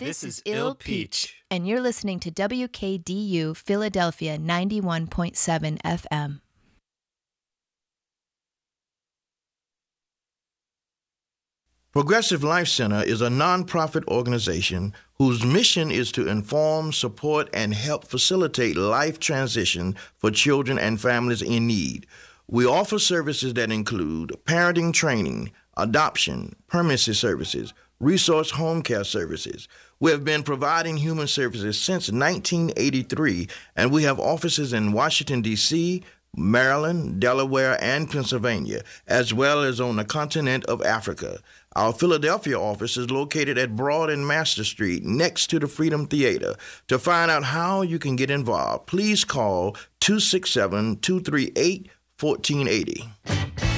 This is Il Peach, and you're listening to WKDU Philadelphia 91.7 FM. Progressive Life Center is a nonprofit organization whose mission is to inform, support, and help facilitate life transition for children and families in need. We offer services that include parenting training, adoption, permanency services, resource home care services. We have been providing human services since 1983, and we have offices in Washington, D.C., Maryland, Delaware, and Pennsylvania, as well as on the continent of Africa. Our Philadelphia office is located at Broad and Master Street, next to the Freedom Theater. To find out how you can get involved, please call 267-238-1480.